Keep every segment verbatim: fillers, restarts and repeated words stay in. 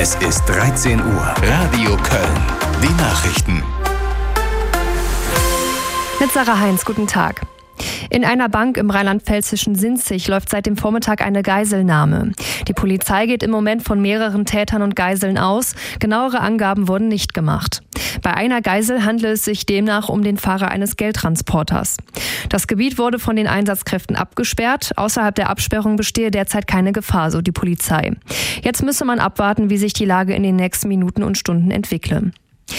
Es ist dreizehn Uhr. Radio Köln. Die Nachrichten. Mit Sarah Heinz, guten Tag. In einer Bank im rheinland-pfälzischen Sinzig läuft seit dem Vormittag eine Geiselnahme. Die Polizei geht im Moment von mehreren Tätern und Geiseln aus. Genauere Angaben wurden nicht gemacht. Bei einer Geisel handelt es sich demnach um den Fahrer eines Geldtransporters. Das Gebiet wurde von den Einsatzkräften abgesperrt. Außerhalb der Absperrung bestehe derzeit keine Gefahr, so die Polizei. Jetzt müsse man abwarten, wie sich die Lage in den nächsten Minuten und Stunden entwickle.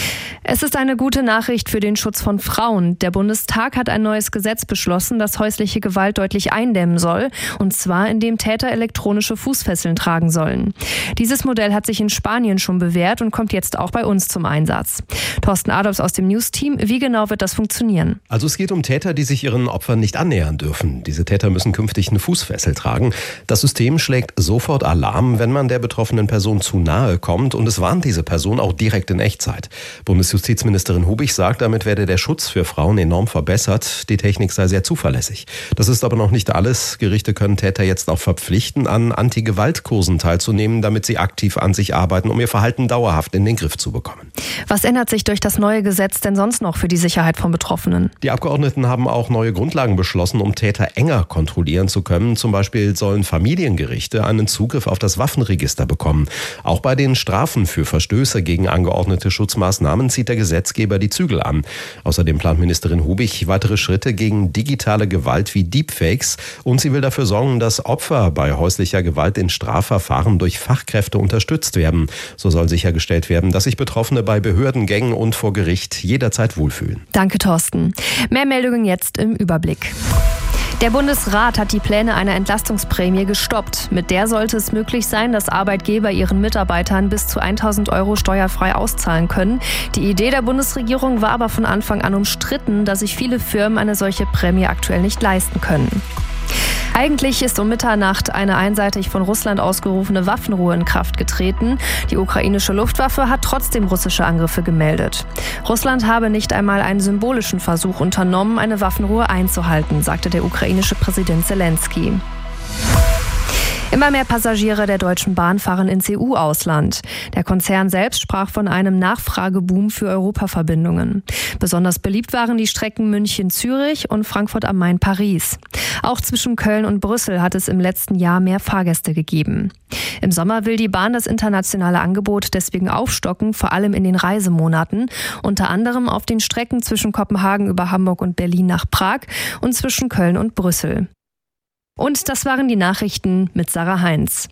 Es ist eine gute Nachricht für den Schutz von Frauen. Der Bundestag hat ein neues Gesetz beschlossen, das häusliche Gewalt deutlich eindämmen soll, und zwar indem Täter elektronische Fußfesseln tragen sollen. Dieses Modell hat sich in Spanien schon bewährt und kommt jetzt auch bei uns zum Einsatz. Thorsten Adolfs aus dem News-Team, wie genau wird das funktionieren? Also es geht um Täter, die sich ihren Opfern nicht annähern dürfen. Diese Täter müssen künftig eine Fußfessel tragen. Das System schlägt sofort Alarm, wenn man der betroffenen Person zu nahe kommt, und es warnt diese Person auch direkt in Echtzeit. Bundesjustizministerin Hubig sagt, damit werde der Schutz für Frauen enorm verbessert. Die Technik sei sehr zuverlässig. Das ist aber noch nicht alles. Gerichte können Täter jetzt auch verpflichten, an Anti-Gewalt-Kursen teilzunehmen, damit sie aktiv an sich arbeiten, um ihr Verhalten dauerhaft in den Griff zu bekommen. Was ändert sich durch das neue Gesetz denn sonst noch für die Sicherheit von Betroffenen? Die Abgeordneten haben auch neue Grundlagen beschlossen, um Täter enger kontrollieren zu können. Zum Beispiel sollen Familiengerichte einen Zugriff auf das Waffenregister bekommen. Auch bei den Strafen für Verstöße gegen angeordnete Schutzmaßnahmen zieht der Gesetzgeber die Zügel an. Außerdem plant Ministerin Hubig weitere Schritte gegen digitale Gewalt wie Deepfakes, und sie will dafür sorgen, dass Opfer bei häuslicher Gewalt in Strafverfahren durch Fachkräfte unterstützt werden. So soll sichergestellt werden, dass sich Betroffene bei Behördengängen und vor Gericht jederzeit wohlfühlen. Danke, Thorsten. Mehr Meldungen jetzt im Überblick. Der Bundesrat hat die Pläne einer Entlastungsprämie gestoppt. Mit der sollte es möglich sein, dass Arbeitgeber ihren Mitarbeitern bis zu tausend Euro steuerfrei auszahlen können. Die Idee der Bundesregierung war aber von Anfang an umstritten, da sich viele Firmen eine solche Prämie aktuell nicht leisten können. Eigentlich ist um Mitternacht eine einseitig von Russland ausgerufene Waffenruhe in Kraft getreten. Die ukrainische Luftwaffe hat trotzdem russische Angriffe gemeldet. Russland habe nicht einmal einen symbolischen Versuch unternommen, eine Waffenruhe einzuhalten, sagte der ukrainische Präsident Zelensky. Immer mehr Passagiere der Deutschen Bahn fahren ins E U-Ausland. Der Konzern selbst sprach von einem Nachfrageboom für Europaverbindungen. Besonders beliebt waren die Strecken München-Zürich und Frankfurt am Main-Paris. Auch zwischen Köln und Brüssel hat es im letzten Jahr mehr Fahrgäste gegeben. Im Sommer will die Bahn das internationale Angebot deswegen aufstocken, vor allem in den Reisemonaten, unter anderem auf den Strecken zwischen Kopenhagen über Hamburg und Berlin nach Prag und zwischen Köln und Brüssel. Und das waren die Nachrichten mit Sarah Heinz.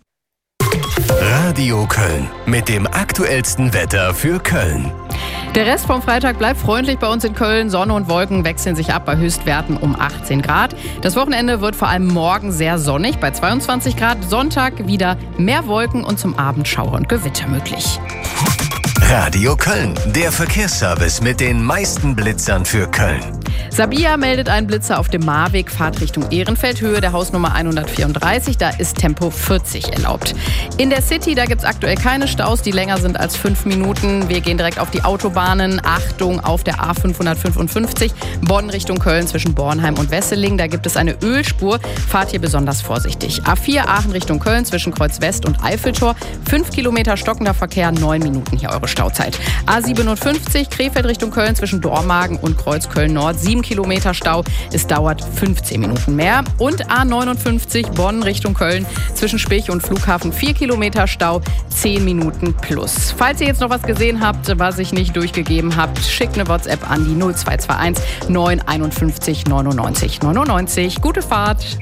Radio Köln mit dem aktuellsten Wetter für Köln. Der Rest vom Freitag bleibt freundlich bei uns in Köln. Sonne und Wolken wechseln sich ab bei Höchstwerten um achtzehn Grad. Das Wochenende wird vor allem morgen sehr sonnig bei zweiundzwanzig Grad. Sonntag wieder mehr Wolken und zum Abend Schauer und Gewitter möglich. Radio Köln, der Verkehrsservice mit den meisten Blitzern für Köln. Sabia meldet einen Blitzer auf dem Marweg, Fahrt Richtung Ehrenfeld, Höhe der Hausnummer hundertvierunddreißig. Da ist Tempo vierzig erlaubt. In der City, da gibt es aktuell keine Staus, die länger sind als fünf Minuten. Wir gehen direkt auf die Autobahnen. Achtung auf der A fünfhundertfünfundfünfzig, Bonn Richtung Köln zwischen Bornheim und Wesseling. Da gibt es eine Ölspur. Fahrt hier besonders vorsichtig. A vier Aachen Richtung Köln zwischen Kreuz West und Eiffeltor. fünf Kilometer stockender Verkehr, neun Minuten hier eure Stauzeit. A siebenundfünfzig Krefeld Richtung Köln zwischen Dormagen und Kreuz Köln Nord. sieben Kilometer Stau. Es dauert fünfzehn Minuten mehr. Und A neunundfünfzig Bonn Richtung Köln zwischen Spich und Flughafen. vier Kilometer Stau, zehn Minuten plus. Falls ihr jetzt noch was gesehen habt, was ich nicht durchgegeben habt, schickt eine WhatsApp an die null zwei zwei eins neun einundfünfzig neunundneunzig neunundneunzig. Gute Fahrt!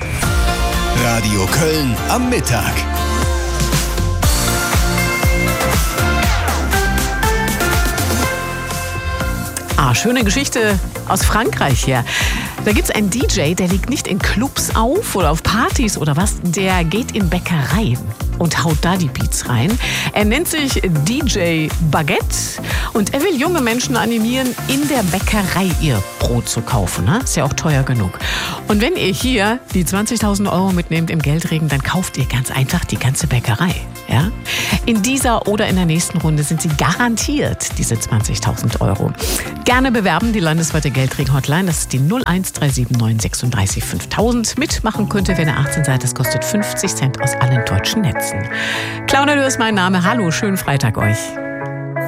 Radio Köln am Mittag. Ah, schöne Geschichte aus Frankreich hier. Da gibt's einen D J, der legt nicht in Clubs auf oder auf Partys oder was, der geht in Bäckereien und haut da die Beats rein. Er nennt sich D J Baguette und er will junge Menschen animieren, in der Bäckerei ihr Brot zu kaufen. Ne? Ist ja auch teuer genug. Und wenn ihr hier die zwanzigtausend Euro mitnehmt im Geldregen, dann kauft ihr ganz einfach die ganze Bäckerei. Ja? In dieser oder in der nächsten Runde sind sie garantiert, diese zwanzigtausend Euro. Gerne bewerben, die landesweite Geldregen-Hotline. Das ist die null eins drei sieben neun sechsunddreißig fünftausend. Mitmachen könnt ihr, wenn ihr achtzehn seid. Das kostet fünfzig Cent aus allen deutschen Netzen. nutzen. Claudia Löhr ist mein Name. Hallo, schönen Freitag euch.